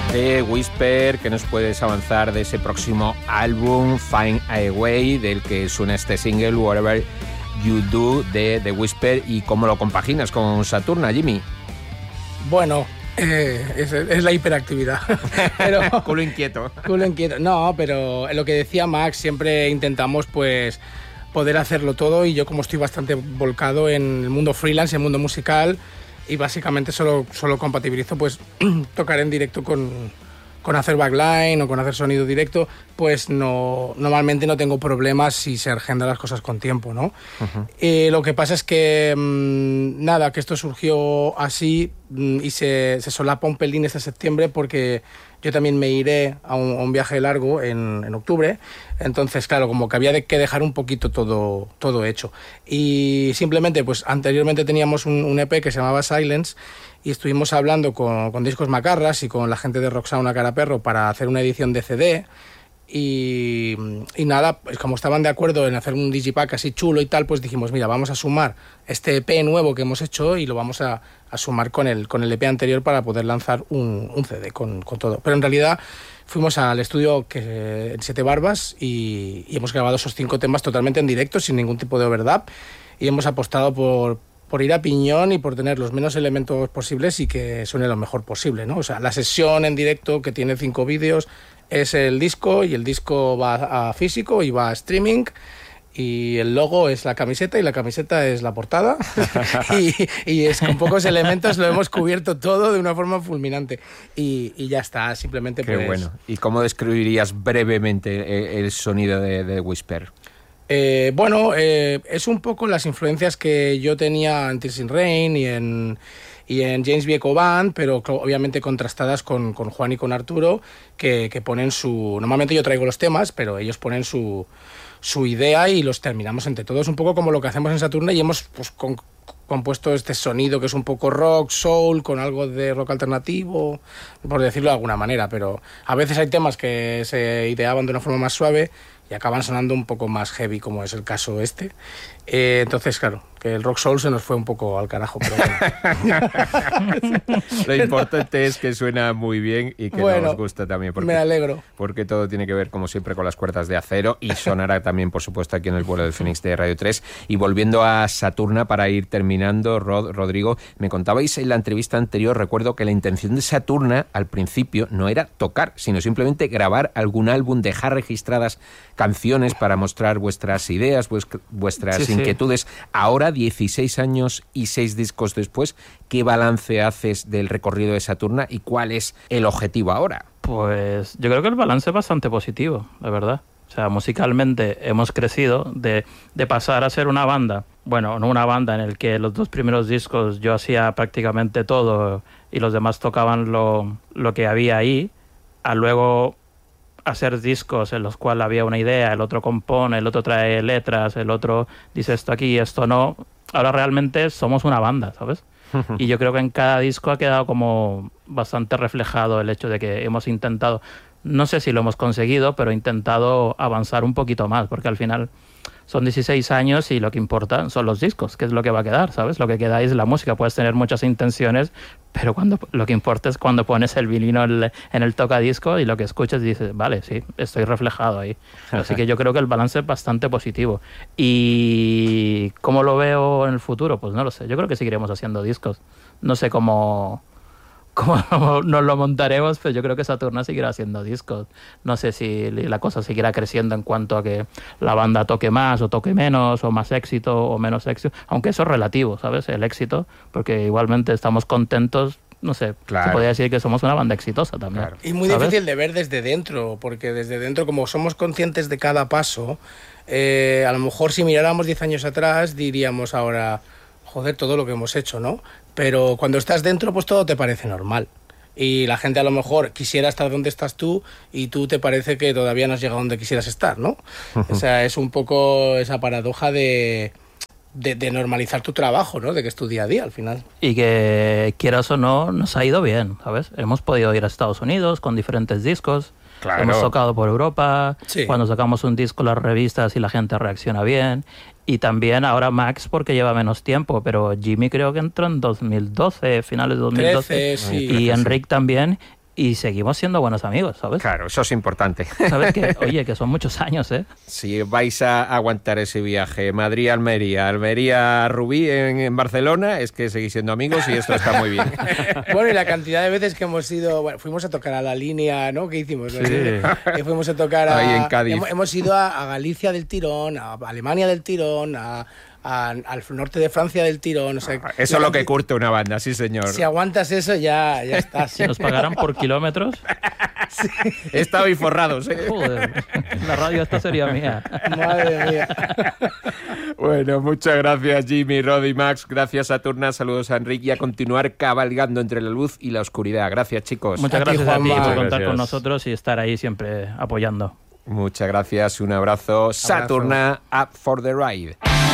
de Whisper, ¿qué nos puedes avanzar de ese próximo álbum, Find a Way, del que suena este single, Whatever You Do, de Whisper, y cómo lo compaginas con Saturna, Jimmy? Bueno, es la hiperactividad. Pero, culo inquieto. Culo inquieto. No, pero lo que decía Max, siempre intentamos pues poder hacerlo todo, y yo como estoy bastante volcado en el mundo freelance, en el mundo musical, y básicamente solo compatibilizo pues tocar en directo con hacer backline o con hacer sonido directo, pues normalmente no tengo problemas si se agendan las cosas con tiempo, ¿no? Uh-huh. Lo que pasa es que que esto surgió así y se solapa un pelín este septiembre, porque yo también me iré a un viaje largo en octubre. Entonces, claro, como que había que dejar un poquito todo hecho. Y simplemente, pues anteriormente teníamos un EP que se llamaba Silence, y estuvimos hablando con Discos Macarras y con la gente de Rock Sound a Cara Perro para hacer una edición de CD. Y nada, pues como estaban de acuerdo en hacer un digipack así chulo y tal, pues dijimos, mira, vamos a sumar este EP nuevo que hemos hecho y lo vamos a sumar con el EP anterior para poder lanzar un CD con todo. Pero en realidad fuimos al estudio en Siete Barbas y hemos grabado esos 5 temas totalmente en directo, sin ningún tipo de overdub, y hemos apostado por ir a piñón y por tener los menos elementos posibles y que suene lo mejor posible, ¿no? O sea, la sesión en directo, que tiene 5 vídeos, es el disco, y el disco va a físico y va a streaming, y el logo es la camiseta y la camiseta es la portada y es con pocos elementos lo hemos cubierto todo de una forma fulminante y ya está, simplemente. Qué pues... bueno. ¿Y cómo describirías brevemente el sonido de Whisper? Es un poco las influencias que yo tenía en Tears in Rain y en James Vieco Band, pero obviamente contrastadas con Juan y con Arturo, que ponen su... Normalmente yo traigo los temas, pero ellos ponen su idea y los terminamos entre todos, un poco como lo que hacemos en Saturna, y hemos pues compuesto este sonido que es un poco rock, soul, con algo de rock alternativo, por decirlo de alguna manera, pero a veces hay temas que se ideaban de una forma más suave y acaban sonando un poco más heavy, como es el caso este. Entonces, claro, que el rock soul se nos fue un poco al carajo, pero bueno. Lo importante es que suena muy bien y que nos gusta también. Me alegro. Porque todo tiene que ver, como siempre, con las cuerdas de acero, y sonará también, por supuesto, aquí en el vuelo del Fénix de Radio 3. Y volviendo a Saturna, para ir terminando, Rodrigo, me contabais en la entrevista anterior, recuerdo que la intención de Saturna, al principio, no era tocar, sino simplemente grabar algún álbum, dejar registradas canciones para mostrar vuestras ideas, vuestras inquietudes. Ahora, 16 años y 6 discos después, ¿qué balance haces del recorrido de Saturna y cuál es el objetivo ahora? Pues yo creo que el balance es bastante positivo, la verdad. O sea, musicalmente hemos crecido de pasar a ser una banda. Bueno, no una banda en el que los 2 primeros discos yo hacía prácticamente todo y los demás tocaban lo que había ahí, a luego hacer discos en los cuales había una idea, el otro compone, el otro trae letras, el otro dice esto aquí, esto no. Ahora realmente somos una banda, ¿sabes? Y yo creo que en cada disco ha quedado como bastante reflejado el hecho de que hemos intentado, no sé si lo hemos conseguido, pero he intentado avanzar un poquito más, porque al final son 16 años y lo que importa son los discos, que es lo que va a quedar, ¿sabes? Lo que queda es la música. Puedes tener muchas intenciones, pero lo que importa es cuando pones el vinilo en el tocadisco y lo que escuchas y dices, vale, sí, estoy reflejado ahí. Así que yo creo que el balance es bastante positivo. ¿Y cómo lo veo en el futuro? Pues no lo sé. Yo creo que seguiremos haciendo discos. No sé cómo nos lo montaremos, pero yo creo que Saturna seguirá haciendo discos. No sé si la cosa seguirá creciendo en cuanto a que la banda toque más o toque menos, o más éxito o menos éxito, aunque eso es relativo, ¿sabes? El éxito, porque igualmente estamos contentos, no sé, claro. Se podría decir que somos una banda exitosa también. Claro. Y muy difícil de ver desde dentro, porque desde dentro, como somos conscientes de cada paso, a lo mejor si miráramos 10 años atrás diríamos ahora, joder, todo lo que hemos hecho, ¿no? Pero cuando estás dentro, pues todo te parece normal. Y la gente a lo mejor quisiera estar donde estás tú y tú te parece que todavía no has llegado donde quisieras estar, ¿no? O sea, es un poco esa paradoja de normalizar tu trabajo, ¿no? De que es tu día a día al final. Y que, quieras o no, nos ha ido bien, ¿sabes? Hemos podido ir a Estados Unidos con diferentes discos. Claro. Hemos tocado por Europa. Sí. Cuando sacamos un disco, las revistas y la gente reacciona bien. Y también ahora Max porque lleva menos tiempo, pero Jimmy creo que entró en 2012, finales de 2012. 13, sí. Y Enric también. y seguimos siendo buenos amigos, ¿sabes? Claro, eso es importante. ¿Sabes que, oye, que son muchos años, ¿eh? Si vais a aguantar ese viaje Madrid-Almería, Almería-Rubí en Barcelona, es que seguís siendo amigos y esto está muy bien. Bueno, y la cantidad de veces que hemos ido, bueno, fuimos a tocar a La Línea, ¿no? ¿Qué hicimos? Sí. Fuimos a tocar ahí en Cádiz. Hemos ido a Galicia del tirón, a Alemania del tirón, al norte de Francia del tirón. O sea, eso es lo que curte una banda, sí señor. Si aguantas eso, ya estás. Si nos pagaran por kilómetros. Sí. Estabais forrados, ¿eh? Joder, la radio esta sería mía. Madre mía. Bueno, muchas gracias Jimmy, Rod y Max. Gracias Saturna, saludos a Enrique y a continuar cabalgando entre la luz y la oscuridad. Gracias, chicos. Muchas gracias a ti por contar Gracias. con nosotros y estar ahí siempre apoyando. Muchas gracias, un abrazo. Saturna, up for the ride.